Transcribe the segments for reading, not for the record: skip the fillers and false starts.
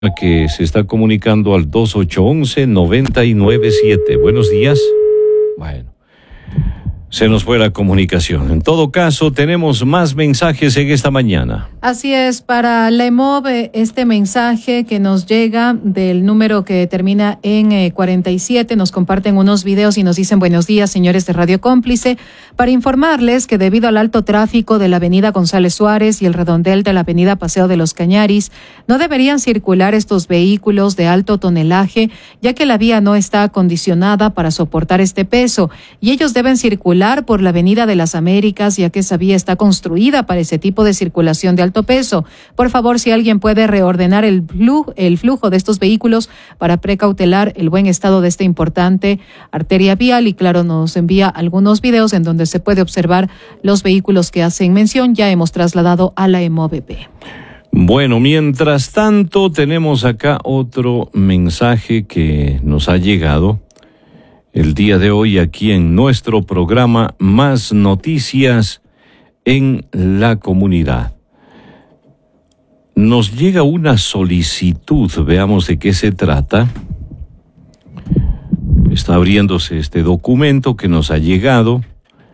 Que se está comunicando al 2811-997. Buenos días. Bueno, se nos fue la comunicación. En todo caso, tenemos más mensajes en esta mañana. Así es, para la EMOV, este mensaje que nos llega del número que termina en 47, nos comparten unos videos y nos dicen: buenos días, señores de Radio Cómplice, para informarles que debido al alto tráfico de la avenida González Suárez y el redondel de la avenida Paseo de los Cañaris, no deberían circular estos vehículos de alto tonelaje, ya que la vía no está acondicionada para soportar este peso, y ellos deben circular por la avenida de las Américas, ya que esa vía está construida para ese tipo de circulación de alto peso. Por favor, si alguien puede reordenar el flujo de estos vehículos para precautelar el buen estado de esta importante arteria vial. Y claro, nos envía algunos videos en donde se puede observar los vehículos que hacen mención. Ya hemos trasladado a la EMOVP. Bueno, mientras tanto, tenemos acá otro mensaje que nos ha llegado el día de hoy aquí en nuestro programa Más Noticias en la Comunidad. Nos llega una solicitud, veamos de qué se trata. Está abriéndose este documento que nos ha llegado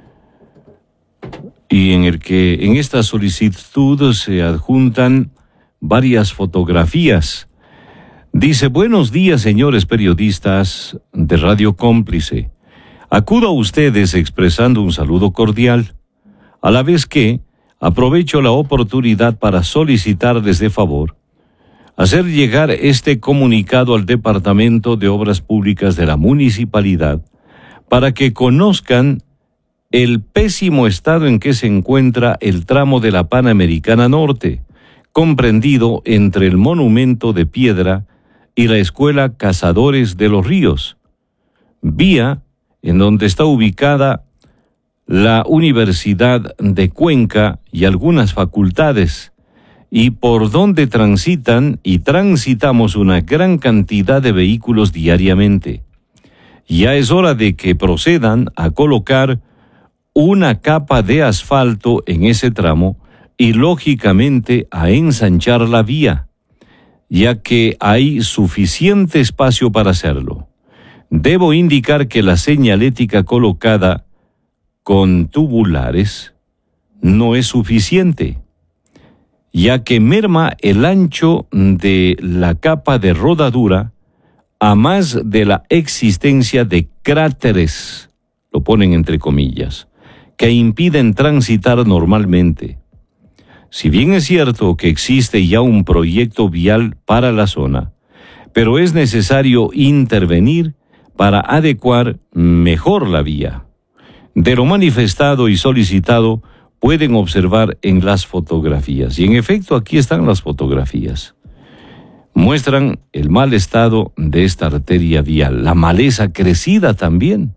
y en el que en esta solicitud se adjuntan varias fotografías. Dice: buenos días, señores periodistas de Radio Cómplice. Acudo a ustedes expresando un saludo cordial, a la vez que aprovecho la oportunidad para solicitarles de favor hacer llegar este comunicado al Departamento de Obras Públicas de la Municipalidad para que conozcan el pésimo estado en que se encuentra el tramo de la Panamericana Norte, comprendido entre el Monumento de Piedra y la Escuela Cazadores de los Ríos, vía en donde está ubicada la Universidad de Cuenca y algunas facultades, y por donde transitan y transitamos una gran cantidad de vehículos diariamente. Ya es hora de que procedan a colocar una capa de asfalto en ese tramo y, lógicamente, a ensanchar la vía, ya que hay suficiente espacio para hacerlo. Debo indicar que la señalética colocada con tubulares no es suficiente, ya que merma el ancho de la capa de rodadura a más de la existencia de cráteres, lo ponen entre comillas, que impiden transitar normalmente. Si bien es cierto que existe ya un proyecto vial para la zona, pero es necesario intervenir para adecuar mejor la vía. De lo manifestado y solicitado pueden observar en las fotografías. Y en efecto, aquí están las fotografías. Muestran el mal estado de esta arteria vial, la maleza crecida también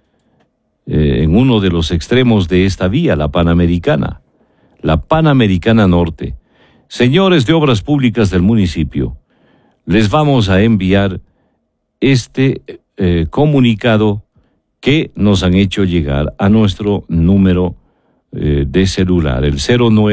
en uno de los extremos de esta vía, la Panamericana Norte. Señores de Obras Públicas del municipio, les vamos a enviar este comunicado que nos han hecho llegar a nuestro número de celular, el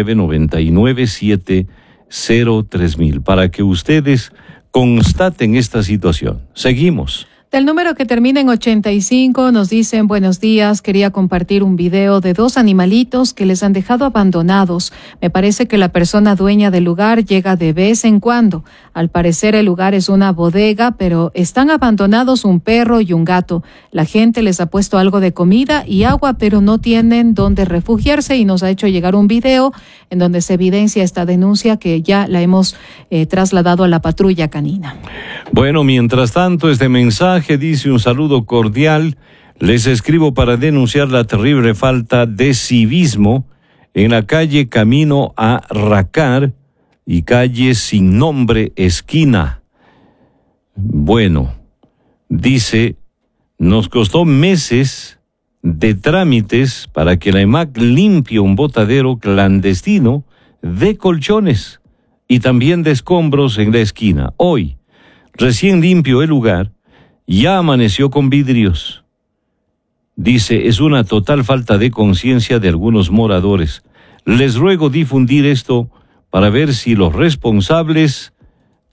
0999703000, para que ustedes constaten esta situación. Seguimos. Del número que termina en 85 nos dicen: buenos días, quería compartir un video de 2 animalitos que les han dejado abandonados. Me parece que la persona dueña del lugar llega de vez en cuando. Al parecer el lugar es una bodega, pero están abandonados un perro y un gato. La gente les ha puesto algo de comida y agua, pero no tienen dónde refugiarse, y nos ha hecho llegar un video en donde se evidencia esta denuncia que ya la hemos trasladado a la patrulla canina. Bueno, mientras tanto, este mensaje dice: un saludo cordial. Les escribo para denunciar la terrible falta de civismo en la calle Camino a Racar y calle Sin Nombre, esquina. Bueno, dice: nos costó meses de trámites para que la EMAC limpie un botadero clandestino de colchones y también de escombros en la esquina. Hoy, recién limpio el lugar, ya amaneció con vidrios. Dice: es una total falta de conciencia de algunos moradores. Les ruego difundir esto para ver si los responsables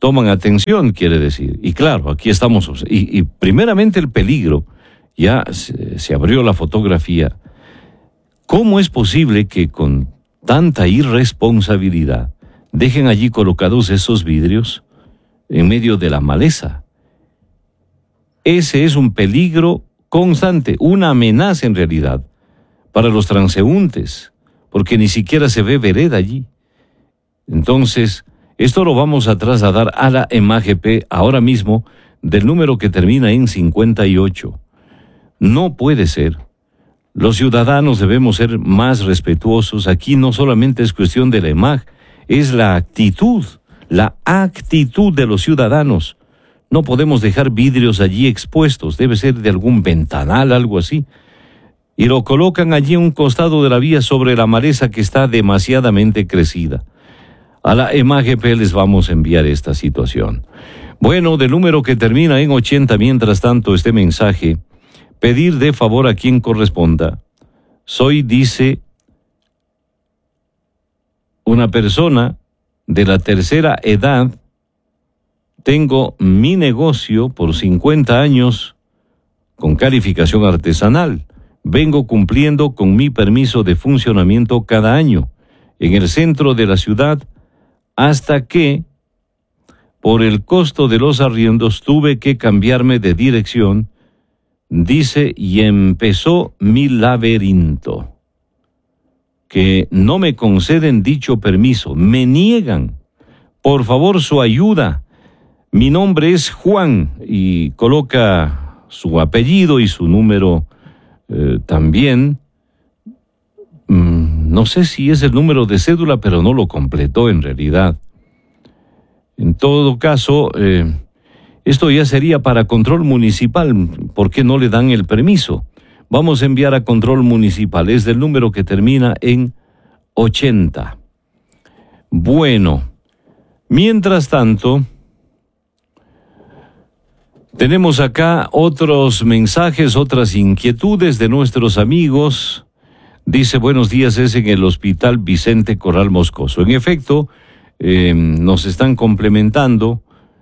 toman atención, quiere decir. Y claro, aquí estamos. Y primeramente el peligro, ya se abrió la fotografía. ¿Cómo es posible que con tanta irresponsabilidad dejen allí colocados esos vidrios en medio de la maleza? Ese es un peligro constante, una amenaza en realidad para los transeúntes, porque ni siquiera se ve vereda allí. Entonces, esto lo vamos a trasladar a la EMAGP ahora mismo del número que termina en 58. No puede ser. Los ciudadanos debemos ser más respetuosos. Aquí no solamente es cuestión de la EMAG, es la actitud de los ciudadanos. No podemos dejar vidrios allí expuestos, debe ser de algún ventanal, algo así. Y lo colocan allí a un costado de la vía sobre la maleza que está demasiadamente crecida. A la EMAGP les vamos a enviar esta situación. Bueno, del número que termina en 80, mientras tanto, este mensaje, pedir de favor a quien corresponda. Soy, dice, una persona de la tercera edad. Tengo mi negocio por 50 años con calificación artesanal. Vengo cumpliendo con mi permiso de funcionamiento cada año en el centro de la ciudad hasta que, por el costo de los arriendos, tuve que cambiarme de dirección, dice, y empezó mi laberinto. Que no me conceden dicho permiso, me niegan. Por favor, su ayuda. Mi nombre es Juan, y coloca su apellido y su número también. No sé si es el número de cédula, pero no lo completó en realidad. En todo caso, esto ya sería para control municipal. ¿Por qué no le dan el permiso? Vamos a enviar a control municipal. Es del número que termina en 80. Bueno, mientras tanto, tenemos acá otros mensajes, otras inquietudes de nuestros amigos. Dice, buenos días, es en el Hospital Vicente Corral Moscoso. En efecto, nos están complementando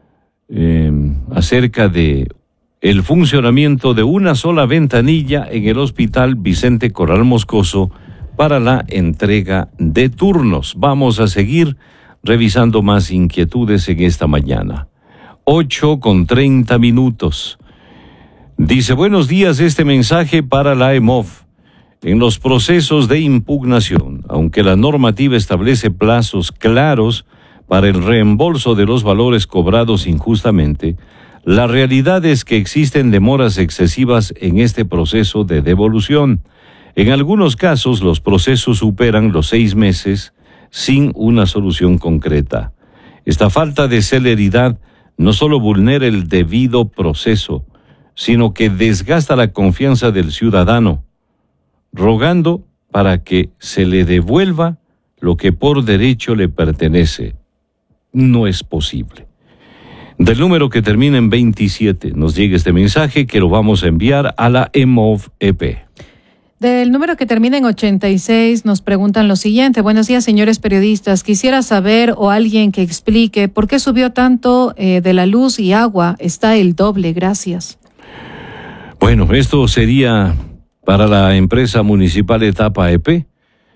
acerca de el funcionamiento de una sola ventanilla en el Hospital Vicente Corral Moscoso para la entrega de turnos. Vamos a seguir revisando más inquietudes en esta mañana. 8:30. Dice, buenos días, este mensaje para la EMOV. En los procesos de impugnación, aunque la normativa establece plazos claros para el reembolso de los valores cobrados injustamente, la realidad es que existen demoras excesivas en este proceso de devolución. En algunos casos, los procesos superan los 6 meses sin una solución concreta. Esta falta de celeridad no solo vulnera el debido proceso, sino que desgasta la confianza del ciudadano, rogando para que se le devuelva lo que por derecho le pertenece. No es posible. Del número que termina en 27 nos llega este mensaje que lo vamos a enviar a la EMOV-EP. Del número que termina en 86 nos preguntan lo siguiente. Buenos días, señores periodistas. Quisiera saber o alguien que explique por qué subió tanto de la luz y agua. Está el doble. Gracias. Bueno, esto sería para la empresa municipal Etapa EP.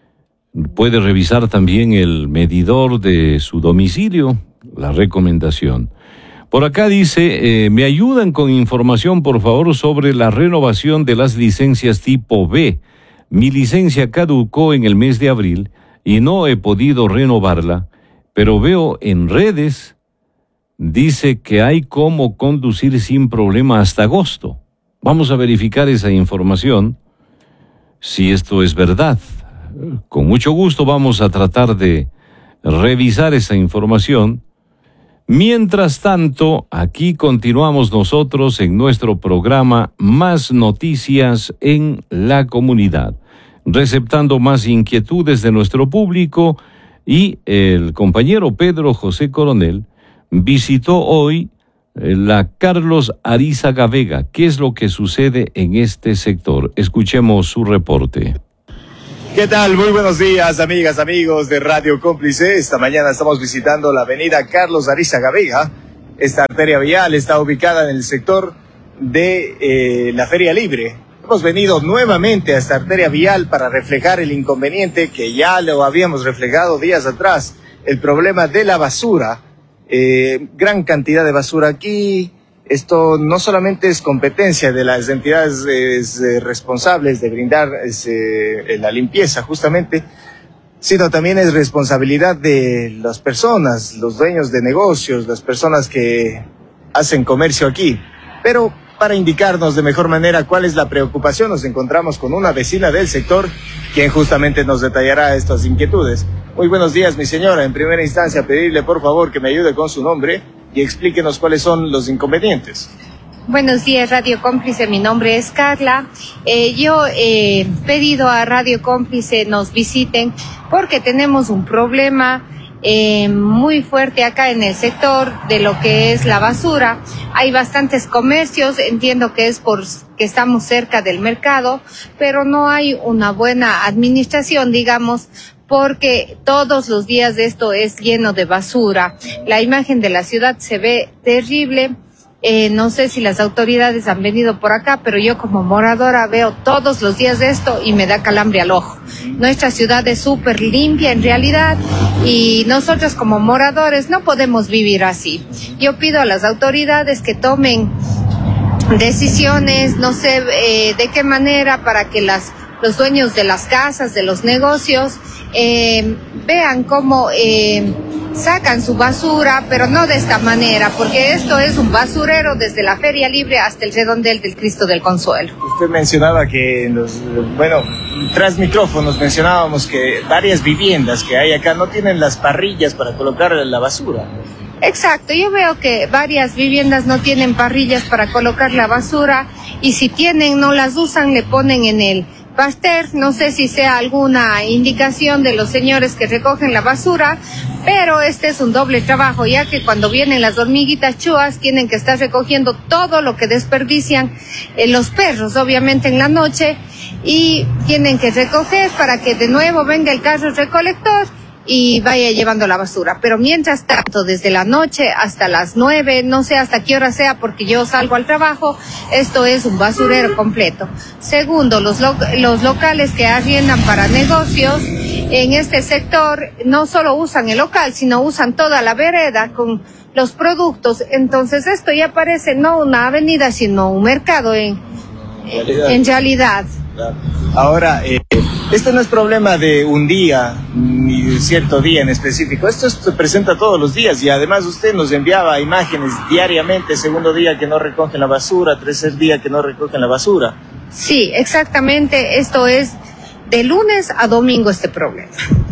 Puede revisar también el medidor de su domicilio, la recomendación. Por acá dice, me ayudan con información, por favor, sobre la renovación de las licencias tipo B. Mi licencia caducó en el mes de abril y no he podido renovarla, pero veo en redes, dice que hay cómo conducir sin problema hasta agosto. Vamos a verificar esa información, si esto es verdad. Con mucho gusto vamos a tratar de revisar esa información. Mientras tanto, aquí continuamos nosotros en nuestro programa Más Noticias en la Comunidad, receptando más inquietudes de nuestro público, y el compañero Pedro José Coronel visitó hoy la Carlos Arizaga Vega. ¿Qué es lo que sucede en este sector? Escuchemos su reporte. ¿Qué tal? Muy buenos días, amigas, amigos de Radio Cómplice. Esta mañana estamos visitando la avenida Carlos Arizaga Vega. Esta arteria vial está ubicada en el sector de la Feria Libre. Hemos venido nuevamente a esta arteria vial para reflejar el inconveniente que ya lo habíamos reflejado días atrás, el problema de la basura. Gran cantidad de basura aquí. Esto no solamente es competencia de las entidades responsables de brindar la limpieza justamente, sino también es responsabilidad de las personas, los dueños de negocios, las personas que hacen comercio aquí. Pero para indicarnos de mejor manera cuál es la preocupación, nos encontramos con una vecina del sector, quien justamente nos detallará estas inquietudes. Muy buenos días, mi señora. En primera instancia, pedirle por favor que me ayude con su nombre y explíquenos cuáles son los inconvenientes. Buenos días, Radio Cómplice. Mi nombre es Carla. Yo he pedido a Radio Cómplice nos visiten porque tenemos un problema muy fuerte acá en el sector de lo que es la basura. Hay bastantes comercios, entiendo que es porque estamos cerca del mercado, pero no hay una buena administración, digamos, porque todos los días esto es lleno de basura. La imagen de la ciudad se ve terrible. No sé si las autoridades han venido por acá, pero yo como moradora veo todos los días esto y me da calambre al ojo. Nuestra ciudad es súper limpia en realidad y nosotros como moradores no podemos vivir así. Yo pido a las autoridades que tomen decisiones, no sé de qué manera, para que los dueños de las casas, de los negocios, vean cómo sacan su basura, pero no de esta manera, porque esto es un basurero desde la Feria Libre hasta el redondel del Cristo del Consuelo. Usted mencionaba que tras micrófonos mencionábamos que varias viviendas que hay acá no tienen las parrillas para colocar la basura. Exacto, yo veo que varias viviendas no tienen parrillas para colocar la basura y si tienen no las usan, le ponen en el Pasteur. No sé si sea alguna indicación de los señores que recogen la basura, pero este es un doble trabajo, ya que cuando vienen las hormiguitas chúas tienen que estar recogiendo todo lo que desperdician los perros, obviamente en la noche, y tienen que recoger para que de nuevo venga el carro recolector y vaya llevando la basura. Pero mientras tanto, desde la noche hasta las 9, no sé hasta qué hora sea porque yo salgo al trabajo, esto es un basurero completo. Segundo, los locales que arriendan para negocios en este sector no solo usan el local, sino usan toda la vereda con los productos. Entonces esto ya parece no una avenida, sino un mercado en realidad. Ahora, este no es problema de un día, ni de cierto día en específico. Esto se presenta todos los días y además usted nos enviaba imágenes diariamente, segundo día que no recogen la basura, tercer día que no recogen la basura. Sí, exactamente. Esto es de lunes a domingo este problema.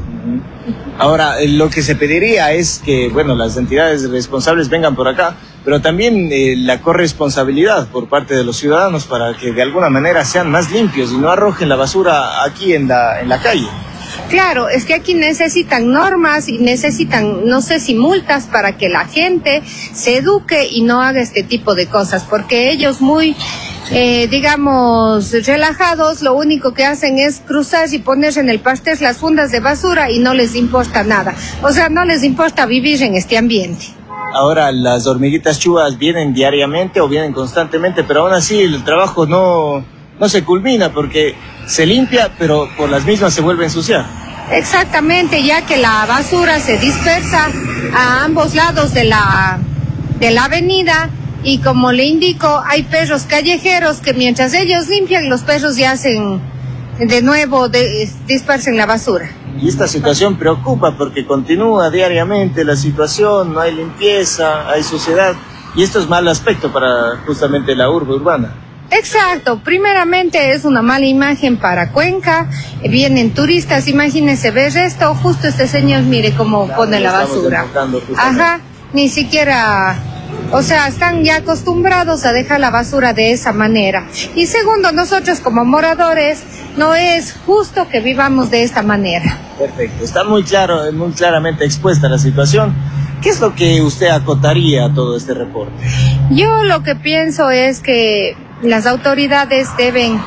Ahora, lo que se pediría es que, las entidades responsables vengan por acá, pero también la corresponsabilidad por parte de los ciudadanos para que de alguna manera sean más limpios y no arrojen la basura aquí en la calle. Claro, es que aquí necesitan normas y necesitan, no sé si multas, para que la gente se eduque y no haga este tipo de cosas, porque ellos muy relajados, lo único que hacen es cruzar y poner en el Pasteur las fundas de basura y no les importa nada. O sea, no les importa vivir en este ambiente. Ahora, las hormiguitas chúas vienen diariamente o vienen constantemente, pero aún así el trabajo no se culmina porque se limpia, pero por las mismas se vuelve a ensuciar. Exactamente, ya que la basura se dispersa a ambos lados de la avenida. Y como le indico, hay perros callejeros que mientras ellos limpian, los perros ya hacen de nuevo, dispersen la basura. Y esta situación preocupa porque continúa diariamente la situación, no hay limpieza, hay suciedad. Y esto es mal aspecto para justamente la urbe urbana. Exacto, primeramente es una mala imagen para Cuenca, vienen turistas, imagínense ver esto, justo este señor mire cómo pone la basura. Ajá, ni siquiera... O sea, están ya acostumbrados a dejar la basura de esa manera. Y segundo, nosotros como moradores no es justo que vivamos de esta manera. Perfecto, está muy claramente expuesta la situación. ¿Qué es lo que usted acotaría a todo este reporte? Yo lo que pienso es que las autoridades deben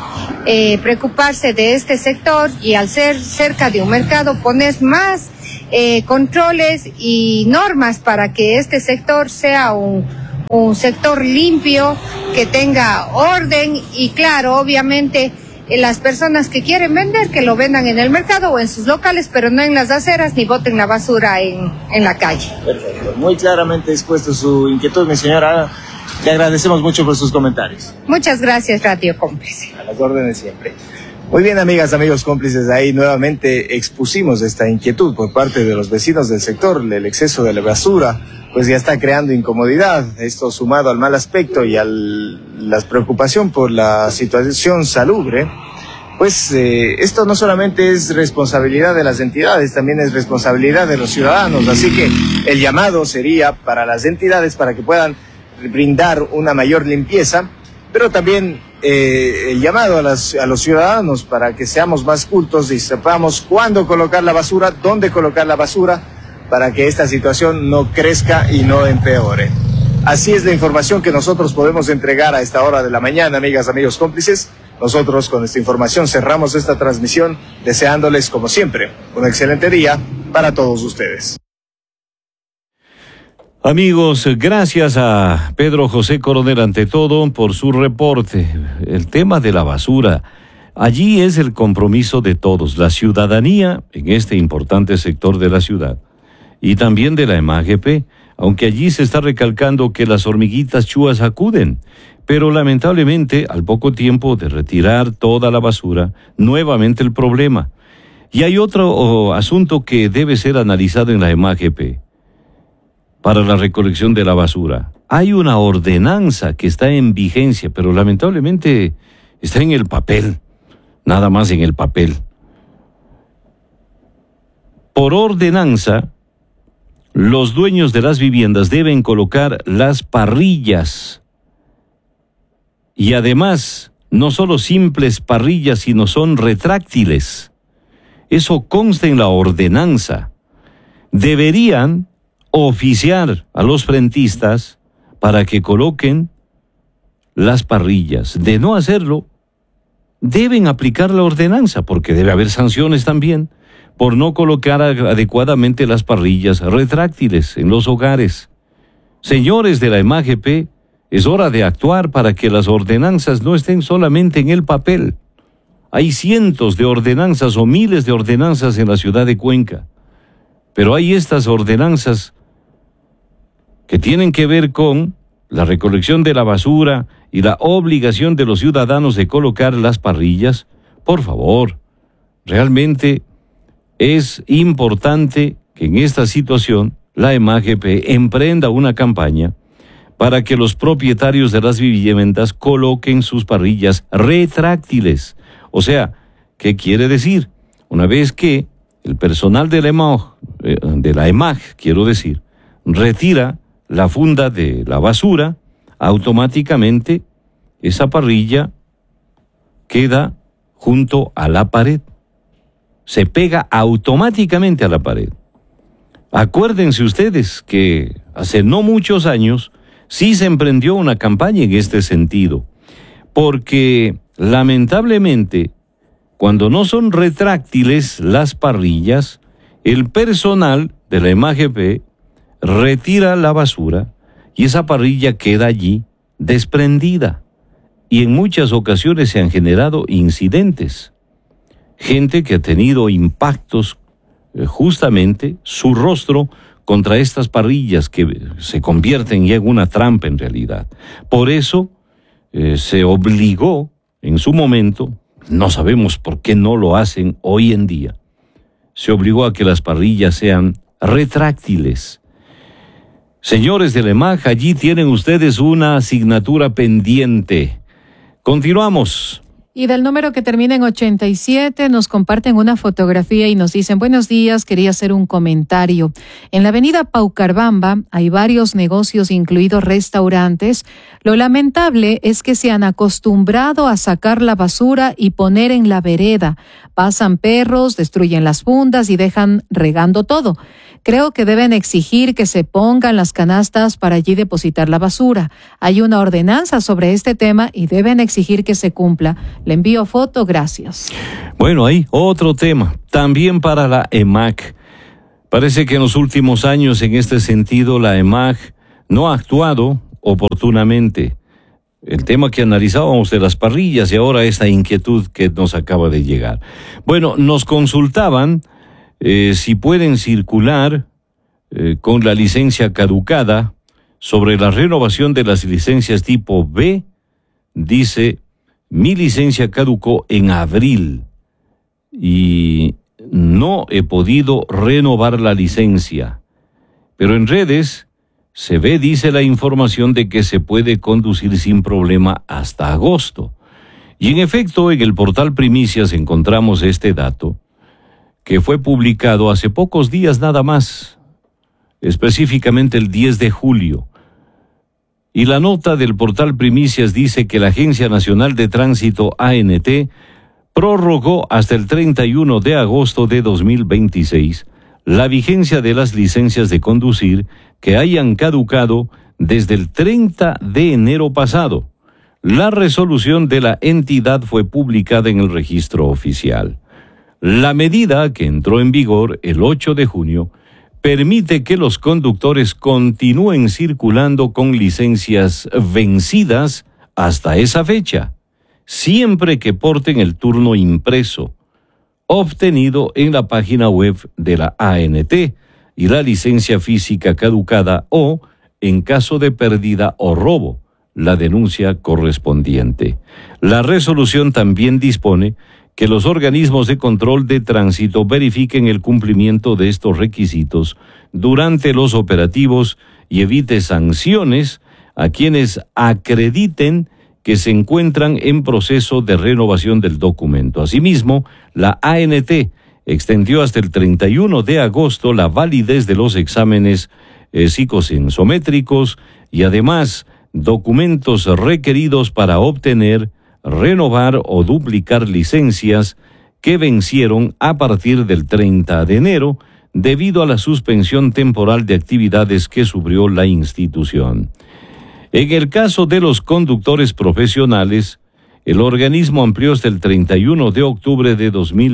preocuparse de este sector y al ser cerca de un mercado poner más controles y normas para que este sector sea un sector limpio, que tenga orden y claro, obviamente las personas que quieren vender, que lo vendan en el mercado o en sus locales, pero no en las aceras ni boten la basura en la calle. Perfecto, muy claramente expuesto su inquietud, mi señora. Le agradecemos mucho por sus comentarios. Muchas gracias, Radio Cómplice. A las órdenes siempre. Muy bien, amigas, amigos cómplices, ahí nuevamente expusimos esta inquietud por parte de los vecinos del sector. El exceso de la basura pues ya está creando incomodidad, esto sumado al mal aspecto y a la preocupación por la situación salubre. Pues esto no solamente es responsabilidad de las entidades, también es responsabilidad de los ciudadanos, así que el llamado sería para las entidades para que puedan brindar una mayor limpieza, pero también el llamado a los ciudadanos para que seamos más cultos y sepamos cuándo colocar la basura, dónde colocar la basura, para que esta situación no crezca y no empeore. Así es la información que nosotros podemos entregar a esta hora de la mañana, amigas, amigos cómplices. Nosotros con esta información cerramos esta transmisión, deseándoles, como siempre, un excelente día para todos ustedes. Amigos, gracias a Pedro José Coronel ante todo por su reporte. El tema de la basura, allí es el compromiso de todos, la ciudadanía en este importante sector de la ciudad y también de la EMAGP, aunque allí se está recalcando que las hormiguitas chúas acuden, pero lamentablemente al poco tiempo de retirar toda la basura, nuevamente el problema. Y hay otro asunto que debe ser analizado en la EMAGP. Para la recolección de la basura. Hay una ordenanza que está en vigencia, pero lamentablemente está en el papel, nada más en el papel. Por ordenanza, los dueños de las viviendas deben colocar las parrillas. Y además, no solo simples parrillas, sino son retráctiles. Eso consta en la ordenanza. Deberían oficiar a los frentistas para que coloquen las parrillas. De no hacerlo, deben aplicar la ordenanza, porque debe haber sanciones también por no colocar adecuadamente las parrillas retráctiles en los hogares. Señores de la EMAGP, es hora de actuar para que las ordenanzas no estén solamente en el papel. Hay cientos de ordenanzas o miles de ordenanzas en la ciudad de Cuenca, pero hay estas ordenanzas que tienen que ver con la recolección de la basura y la obligación de los ciudadanos de colocar las parrillas. Por favor, realmente es importante que en esta situación la EMAGP emprenda una campaña para que los propietarios de las viviendas coloquen sus parrillas retráctiles. O sea, ¿qué quiere decir? Una vez que el personal de la EMAG, retira la funda de la basura, automáticamente esa parrilla queda junto a la pared. Se pega automáticamente a la pared. Acuérdense ustedes que hace no muchos años sí se emprendió una campaña en este sentido, porque lamentablemente cuando no son retráctiles las parrillas, el personal de la EMAGP retira la basura y esa parrilla queda allí desprendida. Y en muchas ocasiones se han generado incidentes. Gente que ha tenido impactos, justamente su rostro contra estas parrillas que se convierten ya en una trampa en realidad. Por eso se obligó en su momento, no sabemos por qué no lo hacen hoy en día, se obligó a que las parrillas sean retráctiles. Señores de la EMAG, allí tienen ustedes una asignatura pendiente. Continuamos. Y del número que termina en 87 nos comparten una fotografía y nos dicen: buenos días, quería hacer un comentario. En la avenida Paucarbamba hay varios negocios, incluidos restaurantes. Lo lamentable es que se han acostumbrado a sacar la basura y poner en la vereda. Pasan perros, destruyen las fundas y dejan regando todo. Creo que deben exigir que se pongan las canastas para allí depositar la basura. Hay una ordenanza sobre este tema y deben exigir que se cumpla. Le envío foto, gracias. Bueno, ahí otro tema, también para la EMAC. Parece que en los últimos años, en este sentido, la EMAC no ha actuado oportunamente. El tema que analizábamos de las parrillas y ahora esta inquietud que nos acaba de llegar. Bueno, nos consultaban si pueden circular con la licencia caducada sobre la renovación de las licencias tipo B. Dice, mi licencia caducó en abril y no he podido renovar la licencia. Pero en redes se ve, dice la información, de que se puede conducir sin problema hasta agosto. Y en efecto, en el portal Primicias encontramos este dato, que fue publicado hace pocos días nada más, específicamente el 10 de julio. Y la nota del portal Primicias dice que la Agencia Nacional de Tránsito, ANT, prorrogó hasta el 31 de agosto de 2026 la vigencia de las licencias de conducir que hayan caducado desde el 30 de enero pasado. La resolución de la entidad fue publicada en el registro oficial. La medida, que entró en vigor el 8 de junio, permite que los conductores continúen circulando con licencias vencidas hasta esa fecha, siempre que porten el turno impreso, obtenido en la página web de la ANT, y la licencia física caducada o, en caso de pérdida o robo, la denuncia correspondiente. La resolución también dispone que los organismos de control de tránsito verifiquen el cumplimiento de estos requisitos durante los operativos y evite sanciones a quienes acrediten que se encuentran en proceso de renovación del documento. Asimismo, la ANT extendió hasta el 31 de agosto la validez de los exámenes psicosensométricos y además documentos requeridos para obtener, renovar o duplicar licencias que vencieron a partir del 30 de enero debido a la suspensión temporal de actividades que sufrió la institución. En el caso de los conductores profesionales, el organismo amplió hasta el 31 de octubre de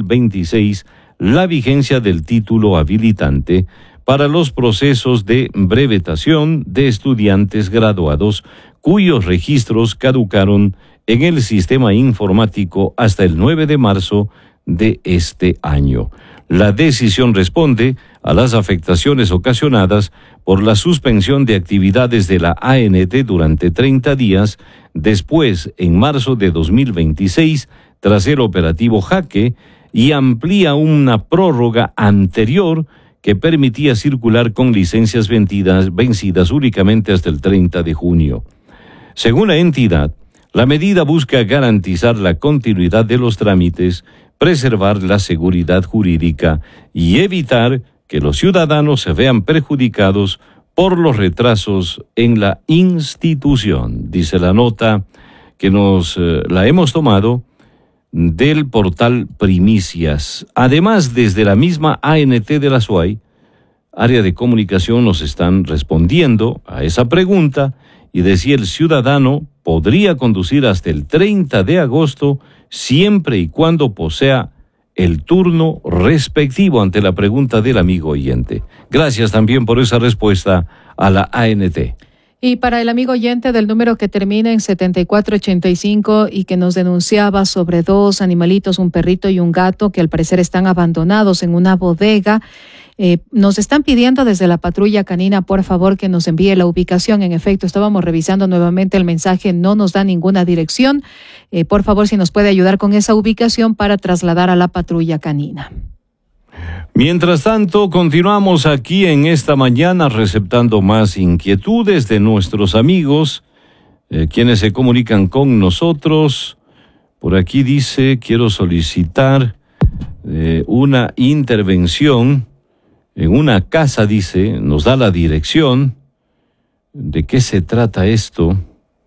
2026 la vigencia del título habilitante para los procesos de brevetación de estudiantes graduados cuyos registros caducaron en el sistema informático hasta el 9 de marzo de este año. La decisión responde a las afectaciones ocasionadas por la suspensión de actividades de la ANT durante 30 días, después, en marzo de 2026, tras el operativo Jaque, y amplía una prórroga anterior que permitía circular con licencias vencidas únicamente hasta el 30 de junio. Según la entidad, la medida busca garantizar la continuidad de los trámites, preservar la seguridad jurídica y evitar que los ciudadanos se vean perjudicados por los retrasos en la institución, dice la nota que la hemos tomado del portal Primicias. Además, desde la misma ANT de la SUAY, área de comunicación, nos están respondiendo a esa pregunta y decía el ciudadano podría conducir hasta el 30 de agosto siempre y cuando posea el turno respectivo, ante la pregunta del amigo oyente. Gracias también por esa respuesta a la ANT. Y para el amigo oyente del número que termina en 7485 y que nos denunciaba sobre dos animalitos, un perrito y un gato, que al parecer están abandonados en una bodega, nos están pidiendo desde la patrulla canina, por favor, que nos envíe la ubicación. En efecto, estábamos revisando nuevamente el mensaje, no nos da ninguna dirección. Por favor, si nos puede ayudar con esa ubicación para trasladar a la patrulla canina. Mientras tanto, continuamos aquí en esta mañana receptando más inquietudes de nuestros amigos, quienes se comunican con nosotros. Por aquí dice, quiero solicitar una intervención en una casa, dice, nos da la dirección. ¿De qué se trata esto?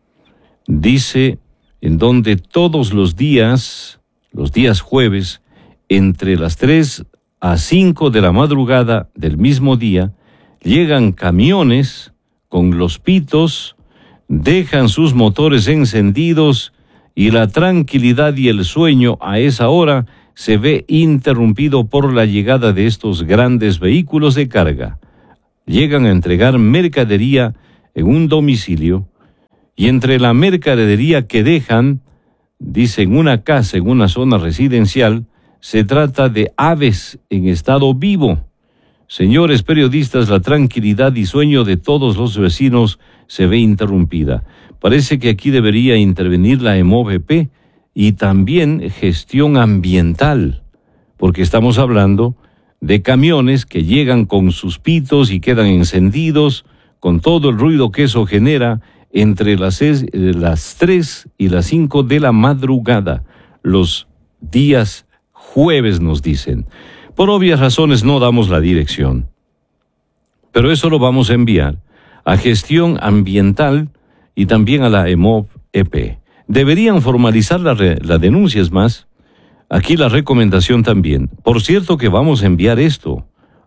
Dice, en donde todos los días jueves, entre las 3 a 5 de la madrugada del mismo día, llegan camiones con los pitos, dejan sus motores encendidos y la tranquilidad y el sueño a esa hora se ve interrumpido por la llegada de estos grandes vehículos de carga. Llegan a entregar mercadería en un domicilio y entre la mercadería que dejan, dicen una casa en una zona residencial, se trata de aves en estado vivo. Señores periodistas, la tranquilidad y sueño de todos los vecinos se ve interrumpida. Parece que aquí debería intervenir la EMOVP y también gestión ambiental, porque estamos hablando de camiones que llegan con sus pitos y quedan encendidos, con todo el ruido que eso genera entre las 3 y las 5 de la madrugada, los días jueves nos dicen. Por obvias razones no damos la dirección, pero eso lo vamos a enviar a gestión ambiental y también a la EMOVP. Deberían formalizar la denuncia, es más. Aquí la recomendación también. Por cierto que vamos a enviar esto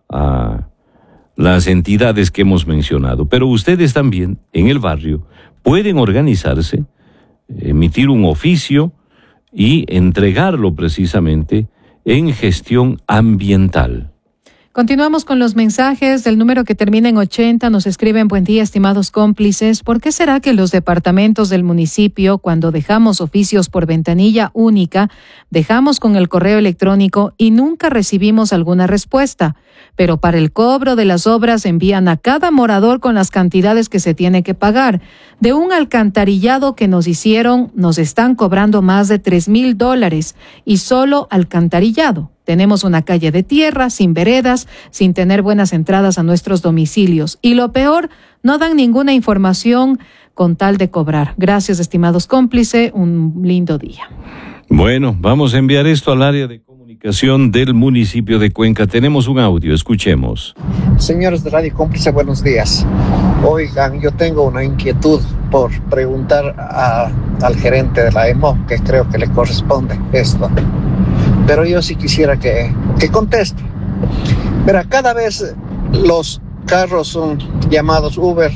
a las entidades que hemos mencionado, pero ustedes también en el barrio pueden organizarse, emitir un oficio y entregarlo precisamente en gestión ambiental. Continuamos con los mensajes del número que termina en 80. Nos escriben: buen día, estimados cómplices. ¿Por qué será que los departamentos del municipio, cuando dejamos oficios por ventanilla única, dejamos con el correo electrónico y nunca recibimos alguna respuesta? Pero para el cobro de las obras envían a cada morador con las cantidades que se tiene que pagar. De un alcantarillado que nos hicieron, nos están cobrando más de $3,000 y solo alcantarillado. Tenemos una calle de tierra, sin veredas, sin tener buenas entradas a nuestros domicilios. Y lo peor, no dan ninguna información con tal de cobrar. Gracias, estimados cómplices. Un lindo día. Bueno, vamos a enviar esto al área de comunicación del municipio de Cuenca. Tenemos un audio, escuchemos. Señores de Radio Cómplice, buenos días. Oigan, yo tengo una inquietud por preguntar al gerente de la EMO, que creo que le corresponde esto. Pero yo sí quisiera que conteste. Verá, cada vez los carros son llamados Uber,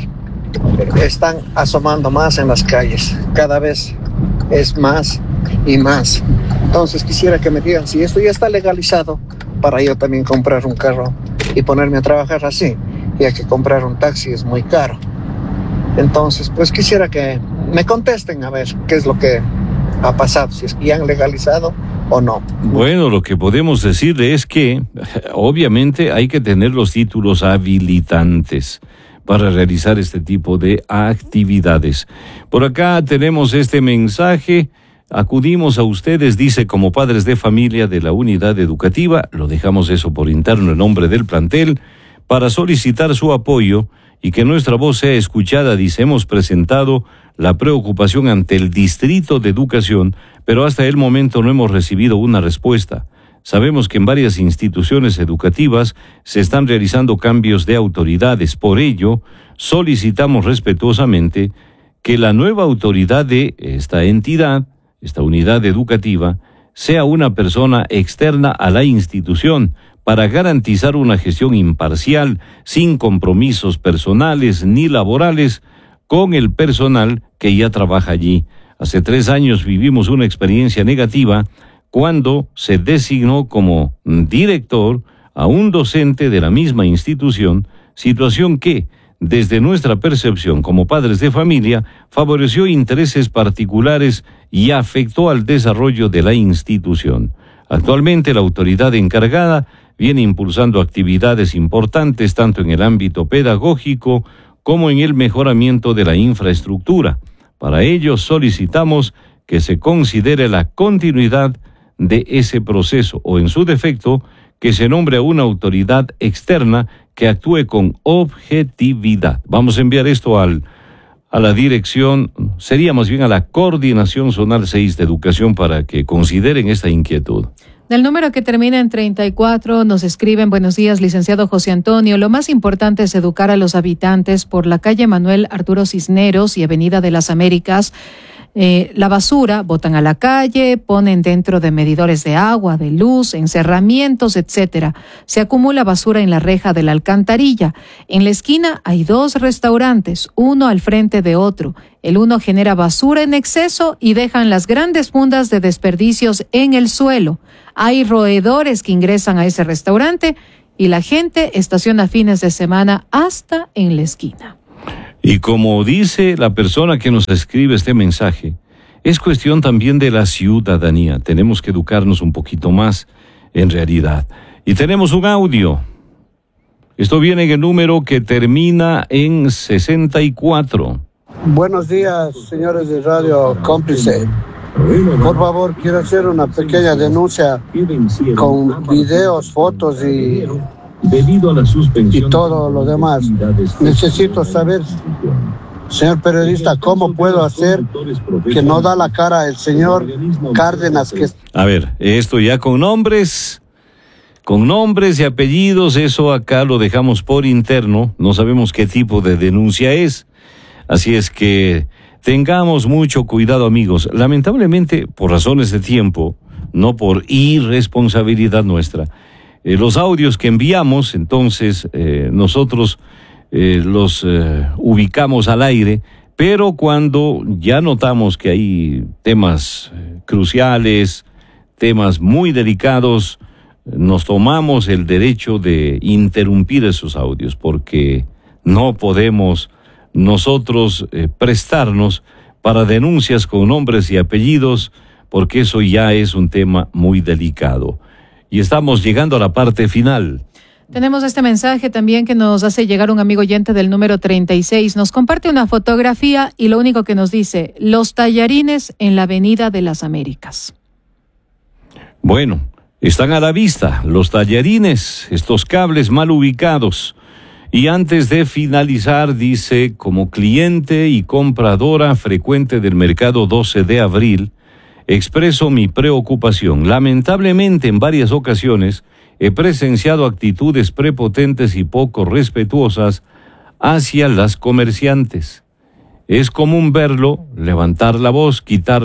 están asomando más en las calles. Cada vez es más y más. Entonces quisiera que me digan si esto ya está legalizado para yo también comprar un carro y ponerme a trabajar así, ya que comprar un taxi es muy caro. Entonces, pues quisiera que me contesten a ver qué es lo que ha pasado, si es que ya han legalizado o no. Bueno, lo que podemos decirle es que obviamente hay que tener los títulos habilitantes para realizar este tipo de actividades. Por acá tenemos este mensaje. Acudimos a ustedes, dice, como padres de familia de la unidad educativa, lo dejamos eso por interno en nombre del plantel, para solicitar su apoyo y que nuestra voz sea escuchada. Dice, hemos presentado la preocupación ante el Distrito de Educación, pero hasta el momento no hemos recibido una respuesta. Sabemos que en varias instituciones educativas se están realizando cambios de autoridades. Por ello, solicitamos respetuosamente que la nueva autoridad de esta entidad, esta unidad educativa, sea una persona externa a la institución para garantizar una gestión imparcial, sin compromisos personales ni laborales, con el personal que ya trabaja allí. Hace 3 años vivimos una experiencia negativa cuando se designó como director a un docente de la misma institución, situación que, desde nuestra percepción como padres de familia, favoreció intereses particulares y afectó al desarrollo de la institución. Actualmente la autoridad encargada viene impulsando actividades importantes tanto en el ámbito pedagógico como en el mejoramiento de la infraestructura. Para ello solicitamos que se considere la continuidad de ese proceso o, en su defecto, que se nombre a una autoridad externa que actúe con objetividad. Vamos a enviar esto a la dirección, sería más bien a la Coordinación Zonal 6 de Educación, para que consideren esta inquietud. Del número que termina en 34 nos escriben: buenos días, licenciado José Antonio. Lo más importante es educar a los habitantes por la calle Manuel Arturo Cisneros y Avenida de las Américas. La basura botan a la calle, ponen dentro de medidores de agua, de luz, encerramientos, etcétera. Se acumula basura en la reja de la alcantarilla. En la esquina hay 2 restaurantes, uno al frente de otro. El uno genera basura en exceso y dejan las grandes fundas de desperdicios en el suelo. Hay roedores que ingresan a ese restaurante y la gente estaciona fines de semana hasta en la esquina. Y como dice la persona que nos escribe este mensaje, es cuestión también de la ciudadanía. Tenemos que educarnos un poquito más en realidad. Y tenemos un audio. Esto viene en el número que termina en 64. Buenos días, señores de Radio Cómplice. Por favor, quiero hacer una pequeña denuncia con videos, fotos y todo lo demás. Necesito saber, señor periodista, cómo puedo hacer que no da la cara el señor Cárdenas. A ver, esto ya con nombres y apellidos, eso acá lo dejamos por interno, no sabemos qué tipo de denuncia es, así es que tengamos mucho cuidado, amigos. Lamentablemente, por razones de tiempo, no por irresponsabilidad nuestra, los audios que enviamos, entonces nosotros los ubicamos al aire, pero cuando ya notamos que hay temas cruciales, temas muy delicados, nos tomamos el derecho de interrumpir esos audios, porque no podemos nosotros prestarnos para denuncias con nombres y apellidos, porque eso ya es un tema muy delicado. Y estamos llegando a la parte final. Tenemos este mensaje también que nos hace llegar un amigo oyente del número 36. Nos comparte una fotografía y lo único que nos dice: los tallarines en la Avenida de las Américas. Bueno, están a la vista los tallarines, estos cables mal ubicados. Y antes de finalizar, dice: como cliente y compradora frecuente del mercado 12 de abril, expreso mi preocupación. Lamentablemente, en varias ocasiones he presenciado actitudes prepotentes y poco respetuosas hacia las comerciantes. Es común verlo, levantar la voz,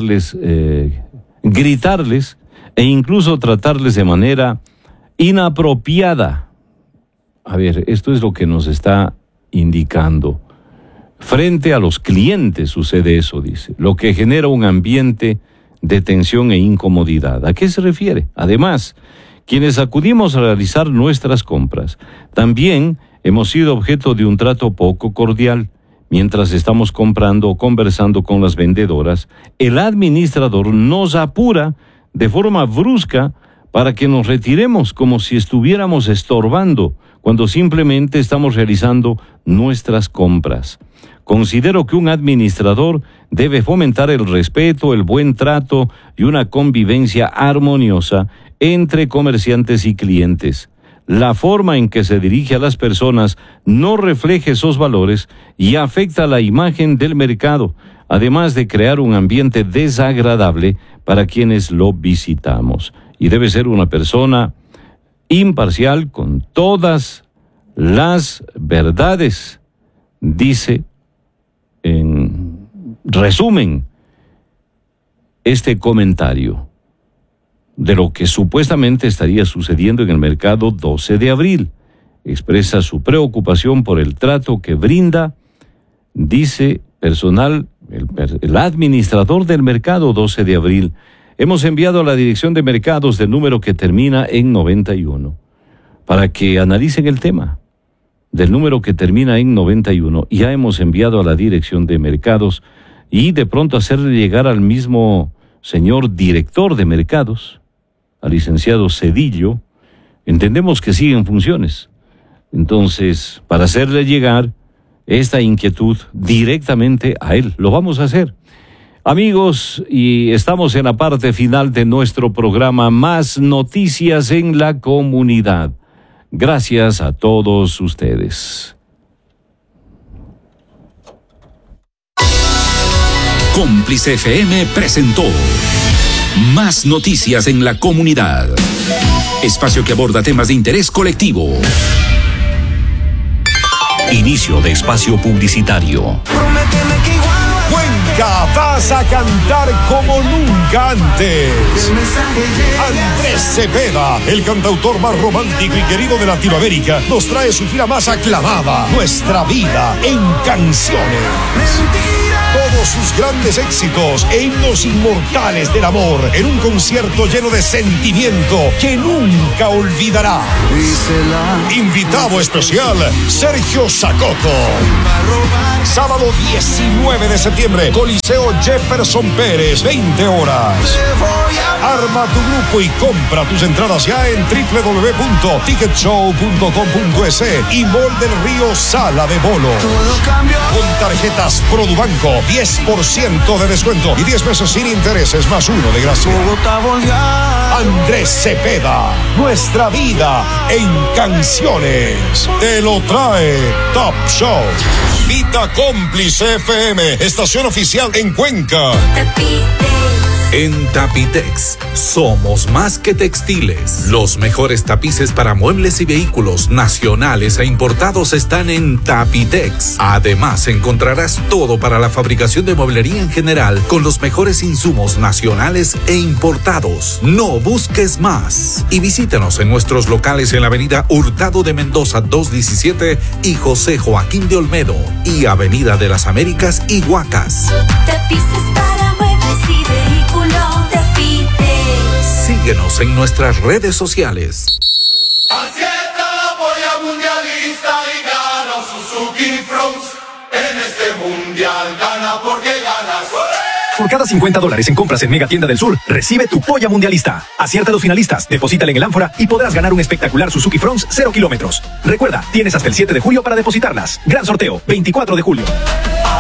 gritarles e incluso tratarles de manera inapropiada. A ver, esto es lo que nos está indicando. Frente a los clientes sucede eso, dice, lo que genera un ambiente de tensión e incomodidad. ¿A qué se refiere? Además, quienes acudimos a realizar nuestras compras, también hemos sido objeto de un trato poco cordial. Mientras estamos comprando o conversando con las vendedoras, el administrador nos apura de forma brusca para que nos retiremos como si estuviéramos estorbando, cuando simplemente estamos realizando nuestras compras. Considero que un administrador debe fomentar el respeto, el buen trato y una convivencia armoniosa entre comerciantes y clientes. La forma en que se dirige a las personas no refleja esos valores y afecta la imagen del mercado, además de crear un ambiente desagradable para quienes lo visitamos. Y debe ser una persona imparcial con todas las verdades, dice en resumen este comentario de lo que supuestamente estaría sucediendo en el mercado 12 de abril. Expresa su preocupación por el trato que brinda, dice personal, el administrador del mercado 12 de abril. Hemos enviado a la dirección de mercados del número que termina en 91 para que analicen el tema del número que termina en 91. Ya hemos enviado a la dirección de mercados y de pronto hacerle llegar al mismo señor director de mercados, al licenciado Cedillo. Entendemos que sigue en funciones. Entonces, para hacerle llegar esta inquietud directamente a él, lo vamos a hacer. Amigos, y estamos en la parte final de nuestro programa Más Noticias en la Comunidad. Gracias a todos ustedes. Cómplice FM presentó Más Noticias en la Comunidad. Espacio que aborda temas de interés colectivo. Inicio de espacio publicitario. Cuenca vas a cantar como nunca antes. Andrés Cepeda, el cantautor más romántico y querido de Latinoamérica, nos trae su gira más aclamada, Nuestra Vida en Canciones. Todos sus grandes éxitos e himnos inmortales del amor en un concierto lleno de sentimiento que nunca olvidará. Invitado especial, Sergio Sacoto. Sábado 19 de septiembre, Coliseo Jefferson Pérez, 20 horas. Arma tu grupo y compra tus entradas ya en www.ticketshow.com.es y Mall del Río Sala de Bolo. Con tarjetas Produbanco, 10% de descuento y 10 meses sin intereses más 1 de gracia. Andrés Cepeda, Nuestra Vida en Canciones. Te lo trae Top Show. Vita Cómplice FM, estación oficial en Cuenca. En Tapitex somos más que textiles. Los mejores tapices para muebles y vehículos nacionales e importados están en Tapitex. Además, encontrarás todo para la fabricación de mueblería en general con los mejores insumos nacionales e importados. No busques más. Y visítanos en nuestros locales en la avenida Hurtado de Mendoza 217 y José Joaquín de Olmedo y avenida de las Américas y Huacas. Tapices para muebles y vehículos. Síguenos en nuestras redes sociales. Acierta la polla mundialista y gana Suzuki Fronts. En este mundial gana porque ganas. Por cada $50 en compras en Mega Tienda del Sur, recibe tu polla mundialista. Acierta a los finalistas, deposítale en el ánfora y podrás ganar un espectacular Suzuki Fronts 0 kilómetros. Recuerda, tienes hasta el 7 de julio para depositarlas. Gran sorteo, 24 de julio.